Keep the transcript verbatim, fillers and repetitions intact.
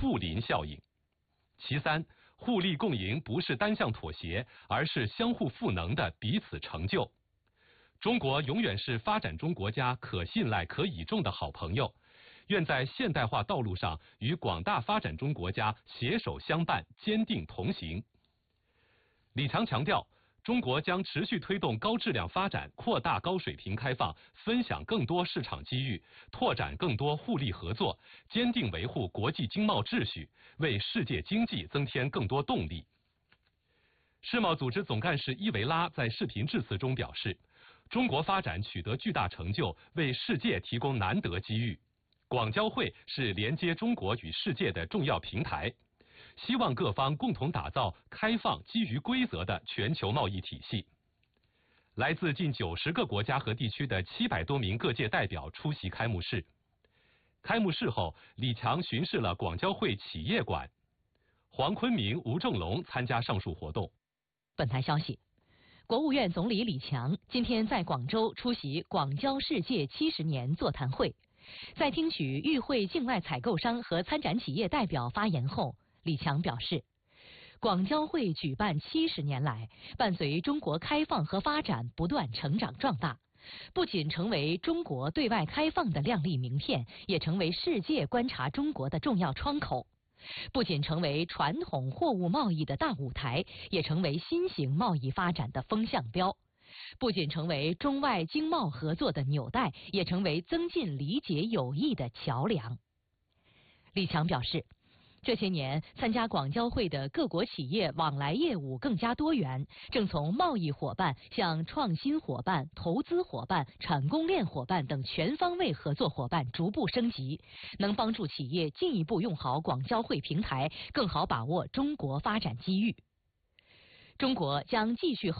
富林效应。其三，互利共赢不是单向妥协，而是相互赋能的彼此成就。中国永远是发展中国家可信赖、可倚重的好朋友，愿在现代化道路上与广大发展中国家携手相伴，坚定同行。李强强调，中国将持续推动高质量发展，扩大高水平开放，分享更多市场机遇，拓展更多互利合作，坚定维护国际经贸秩序，为世界经济增添更多动力。世贸组织总干事伊维拉在视频致辞中表示，中国发展取得巨大成就，为世界提供难得机遇。广交会是连接中国与世界的重要平台，希望各方共同打造开放、基于规则的全球贸易体系。来自近九十个国家和地区的七百多名各界代表出席开幕式。开幕式后，李强巡视了广交会企业馆，黄坤明、吴正龙参加上述活动。 本台消息，国务院总理李强今天在广州出席广交世界七十年座谈会，在听取与会境外采购商和参展企业代表发言后，李强表示，广交会举办七十年来，伴随中国开放和发展不断成长壮大，不仅成为中国对外开放的亮丽名片，也成为世界观察中国的重要窗口。不仅成为传统货物贸易的大舞台，也成为新型贸易发展的风向标。不仅成为中外经贸合作的纽带，也成为增进理解友谊的桥梁。李强表示，这些年参加广交会的各国企业往来业务更加多元，正从贸易伙伴向创新伙伴、投资伙伴、产供链伙伴等全方位合作伙伴逐步升级，能帮助企业进一步用好广交会平台，更好把握中国发展机遇。中国将继续